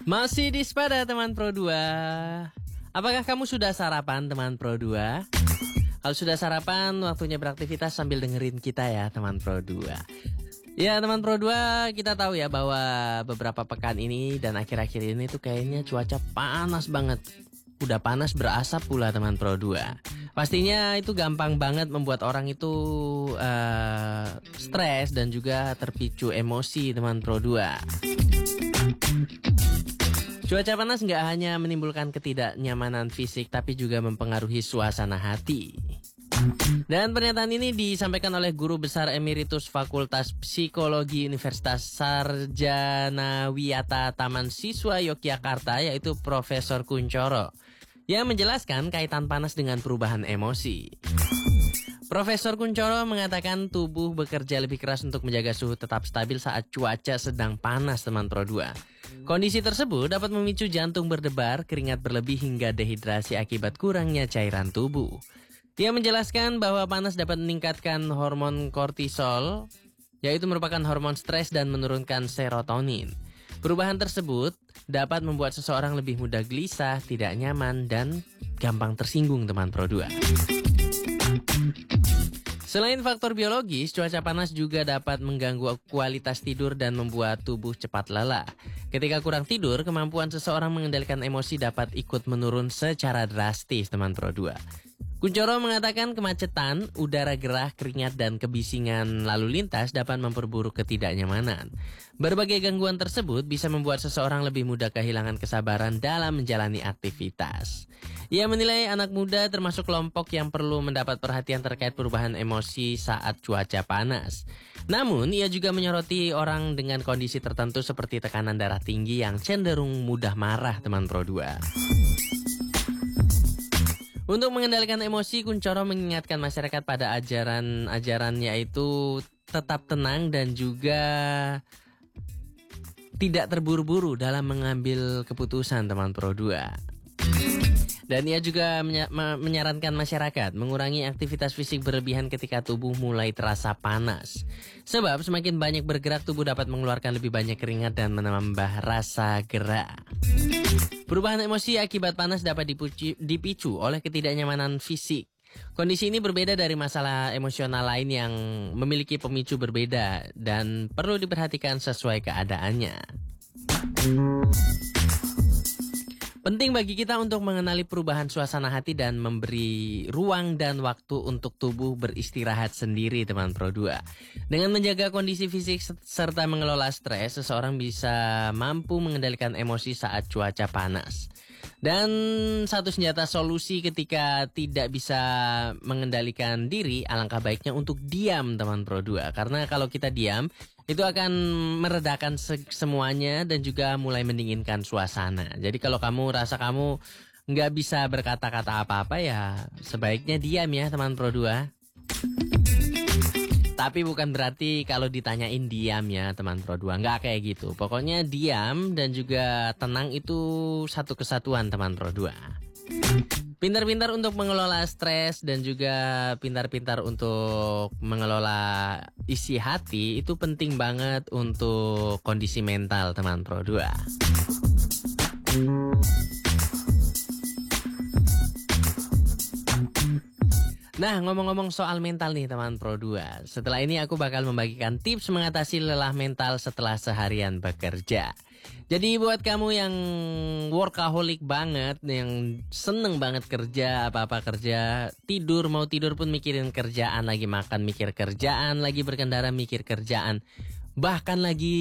Masih di Sepada teman Pro 2. Apakah kamu sudah sarapan teman Pro 2? Kalau sudah sarapan, waktunya beraktivitas sambil dengerin kita ya teman Pro 2. Ya teman Pro 2, kita tahu ya bahwa beberapa pekan ini dan akhir-akhir ini tuh kayaknya cuaca panas banget. Udah panas berasap pula teman Pro 2. Pastinya itu gampang banget membuat orang itu stres dan juga terpicu emosi teman Pro 2. Cuaca panas nggak hanya menimbulkan ketidaknyamanan fisik tapi juga mempengaruhi suasana hati. Dan pernyataan ini disampaikan oleh Guru Besar Emeritus Fakultas Psikologi Universitas Sarjana Wiyata Taman Siswa Yogyakarta yaitu Profesor Kuncoro yang menjelaskan kaitan panas dengan perubahan emosi. Profesor Kuncoro mengatakan tubuh bekerja lebih keras untuk menjaga suhu tetap stabil saat cuaca sedang panas teman Pro 2. Kondisi tersebut dapat memicu jantung berdebar, keringat berlebih hingga dehidrasi akibat kurangnya cairan tubuh. Dia menjelaskan bahwa panas dapat meningkatkan hormon kortisol, yaitu merupakan hormon stres dan menurunkan serotonin. Perubahan tersebut dapat membuat seseorang lebih mudah gelisah, tidak nyaman, dan gampang tersinggung teman Pro 2. Selain faktor biologis, cuaca panas juga dapat mengganggu kualitas tidur dan membuat tubuh cepat lelah. Ketika kurang tidur, kemampuan seseorang mengendalikan emosi dapat ikut menurun secara drastis, teman Pro 2. Kuncoro mengatakan kemacetan, udara gerah, keringat, dan kebisingan lalu lintas dapat memperburuk ketidaknyamanan. Berbagai gangguan tersebut bisa membuat seseorang lebih mudah kehilangan kesabaran dalam menjalani aktivitas. Ia menilai anak muda termasuk kelompok yang perlu mendapat perhatian terkait perubahan emosi saat cuaca panas. Namun, ia juga menyoroti orang dengan kondisi tertentu seperti tekanan darah tinggi yang cenderung mudah marah, teman Pro 2. Untuk mengendalikan emosi, Kuncoro mengingatkan masyarakat pada ajaran yaitu tetap tenang dan juga tidak terburu-buru dalam mengambil keputusan, teman Pro 2. Dan ia juga menyarankan masyarakat mengurangi aktivitas fisik berlebihan ketika tubuh mulai terasa panas. Sebab semakin banyak bergerak, tubuh dapat mengeluarkan lebih banyak keringat dan menambah rasa gerak. Perubahan emosi akibat panas dapat dipicu oleh ketidaknyamanan fisik. Kondisi ini berbeda dari masalah emosional lain yang memiliki pemicu berbeda dan perlu diperhatikan sesuai keadaannya. Penting bagi kita untuk mengenali perubahan suasana hati dan memberi ruang dan waktu untuk tubuh beristirahat sendiri, teman Pro 2. Dengan menjaga kondisi fisik serta mengelola stres, seseorang bisa mampu mengendalikan emosi saat cuaca panas. Dan satu senjata solusi ketika tidak bisa mengendalikan diri, alangkah baiknya untuk diam, teman Pro 2. Karena kalau kita diam, itu akan meredakan semuanya dan juga mulai mendinginkan suasana. Jadi kalau kamu rasa kamu nggak bisa berkata-kata apa-apa ya sebaiknya diam ya teman Pro 2. Tapi bukan berarti kalau ditanyain diam ya teman Pro 2. Nggak kayak gitu. Pokoknya diam dan juga tenang itu satu kesatuan teman Pro 2. Pintar-pintar untuk mengelola stres dan juga pintar-pintar untuk mengelola isi hati itu penting banget untuk kondisi mental teman Pro 2. Nah, ngomong-ngomong soal mental nih teman Pro 2. Setelah ini aku bakal membagikan tips mengatasi lelah mental setelah seharian bekerja. Jadi buat kamu yang workaholic banget, yang seneng banget kerja, apa-apa kerja, tidur, mau tidur pun mikirin kerjaan, lagi makan mikir kerjaan, lagi berkendara mikir kerjaan, bahkan lagi